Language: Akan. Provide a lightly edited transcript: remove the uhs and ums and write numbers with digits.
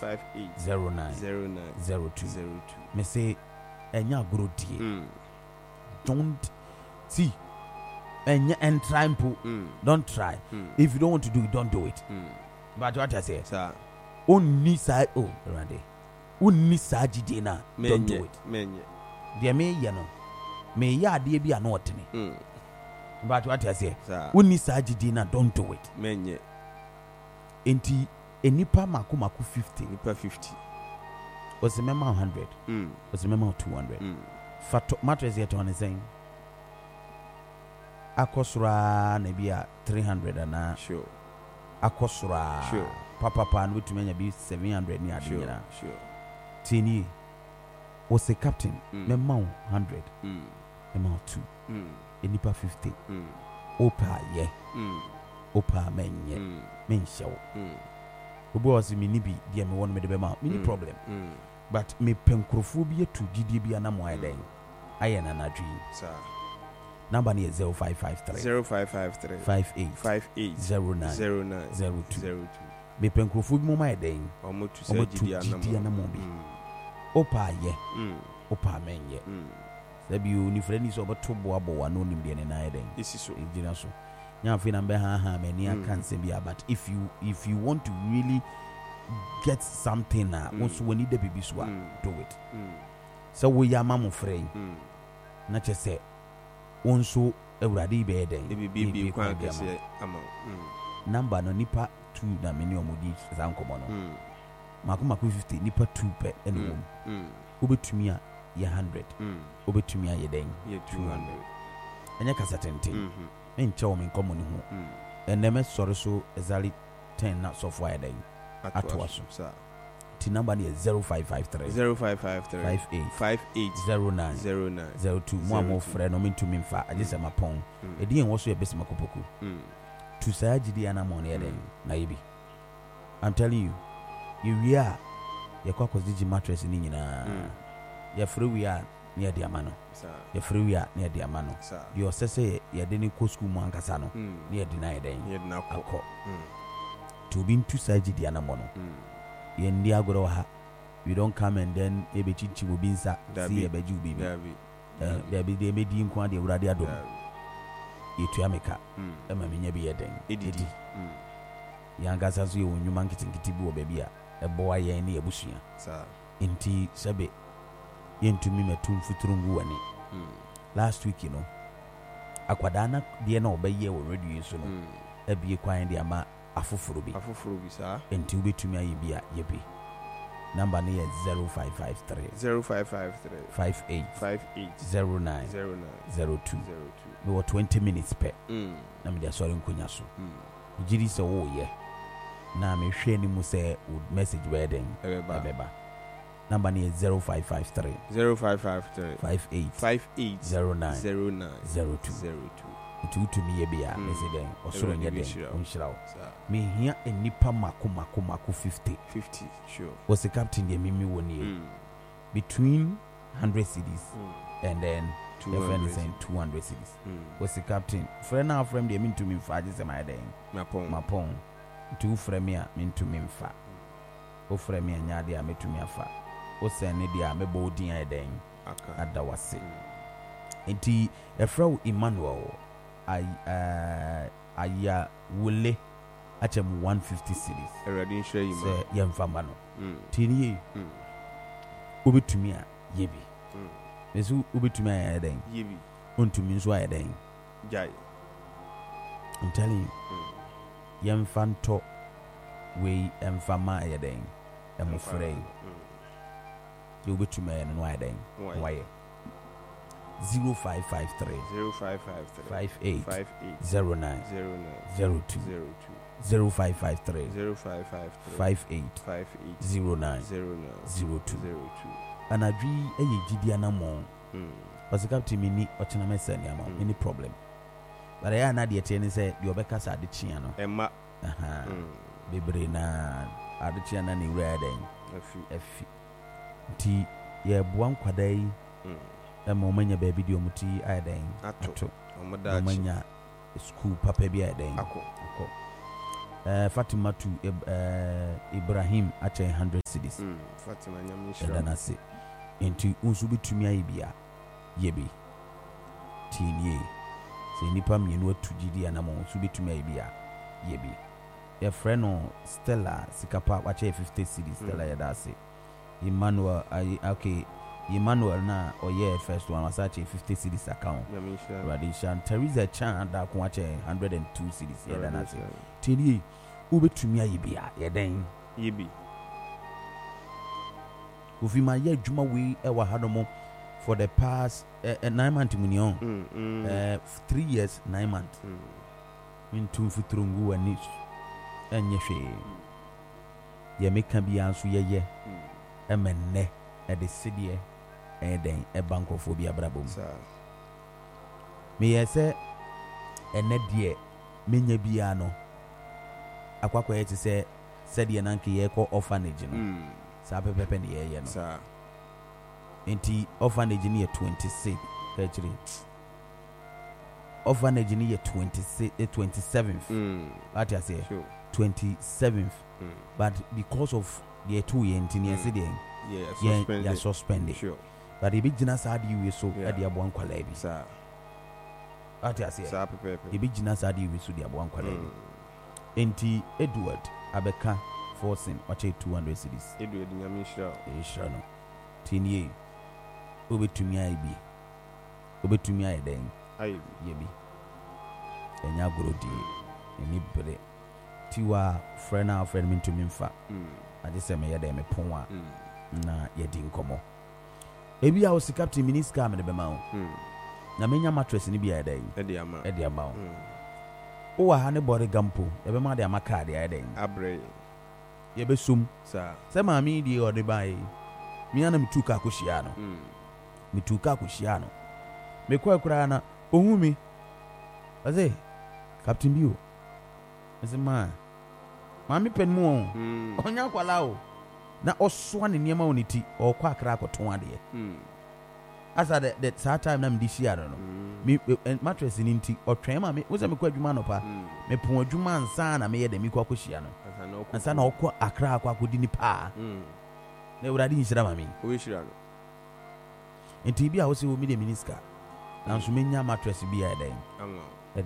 580902. Me say enya grodi. Don't see. And try and put. Don't try. If you don't want to do it, don't do it. But what I say, sir, only side. Oh, Randy, only side. Don't do it. Dear me, you know, may ya dear be an ordinary. But what I say, only side. Don't do it. Menye. Enti enipa maku 50. Nipa 50. Was the memo 100? Was the memo 200? Fato mattress yet on the same. Akosura nebia 300 and sure. Akosura sure. Papa pan with me be 700 near sure. Tini was the captain. Memo 100. Memo 2. Enipa 50. Opa ye. Opa menye. Men show. Obo was me nibi dear me one me the mouth. Mini problem. But me pencrophobia to GDB and I'm wide. I am an dream. Sir. Number is 0553 580902. Me pencrophobia my day. Almost to GD and a movie. Opa ye. Opa menye. There be only friends over two boabo and only be an idea. This is so. Now, if you number many I can't say but if you want to really get something also we need the baby swap do it. So we are mama frame. Not just say also already be there. Baby number no nipa 2 na many omudi zankomono. Makuma 50 nipa 2 per any ubetumia ye 100 ubetumia ye den ye 200 enya kasa 10 encho me common hu eneme sori so exactly 10 na software den atwaso ti number is 0553 580902 mo amo frɛ no mentumi mfa agese mapon edi en wo so ye besi makopoku tu saa gidi ana mo ne den na yebi I'm telling you we are ye kwa koziji mattress ni nyina ye free we are near the amano ye free we are near the amano your sese ye de ni ko school mo ankasa no near deny den ye na akọ to be two saa gidi ana mo no ye ndi agoro ha we don't come and then ebechichi wo binsa see ebeju bibi there be dey medi nko ade urade adom yetu ameka ema menya bi ye den edidi yangasa so ye wonwuma nkitikiti bi wo baby a ebo aye ni ebusua inti sebe yentumi metum futurungu wani last week akwadana de na obaye wo radio so no ebie kwan de ama afoforo bi sa inti ubetumi aye bi a yebi number ne is 0553 we were 20 minutes per na me dey sorry nkonya so jiri se wo ye na me hwe ni mu se message wedding beba number is 0553 580902 to me ye bia me say den osoro nye den onhirawo me hia enipa mako 50 sure was the captain the mimi woni between 100 cities and then 200 cities was the captain friend now from the mean to me fa just my den mapon two friend me mean to me fa o friend me anya de me to me afa o send ne dia me bodin eden adawase enti efra Emmanuel aya wole achem 150 cities already show you say yemfamba no tini obetumi a yebi mesu obetumi a eden yebi ontumi nso a eden jai I'm telling you yemfanto we emfama a eden emofrey you betumi a no a eden why 0553 580902 0553 580902 anadwi eye gidi anamo was captain mini ochina mesani ama any problem but I na de tie say de obeka sa de chia no emma bebre na ade chia na ne wura den afi ti ye boan kwadai manya baby di omuti aden ato omanya school papa bi aden akọ Fatima to Ibrahim ache 100 cedis. Fatima nyamishra. Nase. Into unsu bitumi ayibia yebi. Tinye. Se nipa mienu atugidi anamo unsu bitumi ayibia yebi. Your friend Stella Sikapa wache 50 cedis Stella yadase. Emmanuel okay. Emmanuel na oye first one was actually 50 cedis account. Radishan Teresa Chan da ko wache 102 cedis yadase. Tinye ubetumi ayibia yeden yebi. Ufima ye juma we ewa hadomo for the past 9 months munion 3 years 9 months min tum futurungu ani enye hwe ye meka bia nso ye emenne e de sidie eden e bankofo bia brabom me yese enne die menya bia no akwakwa ye se sedie nanke ye ko orphanage no sa pepepe ne ye no sa enti orphanage ni 26 kachiri orphanage ni 27th what I say sure 27th but because of the two year enti ne say yeah suspended sure but ibi gina sa di we so e de abo ankwala bi sa what I say sa pepepe ibi gina sa di we so de abo ankwala bi enti Edward abeka forcing wache 200 cedis Edward nyamishra ishra no tinye obetumi aibi obetumi ayeden aibi yebi enya gorodi eni bere tiwa friend me ntumi mfa ade se me yede me pon a na yedi nkomo ebi a o si captain miniska me de be ma o na menya mattress ni bia yeden edi ama o wa ha ne body gampo e be ma de amaka de yeden abre ye be sum sa se ma mi di o de bai mi ana mituka akohia no mituka akohia no me kwa kura na ohu mi aze captain bio ese ma mi pen mu onya kwala o na osoa ne niam a oniti o kwa akra akoton ade asa the that time na mdi shia no mi mattress ni nti otwen ma me wo se me kwa adwuma no pa me pon adwuma ansa na me ye de mi kwa akohia no ansa na okwa akra akodi ni pa na uradi nshira mami o shira no enti bia wo se wo mi de miniska na nso menya mattress bia eden amo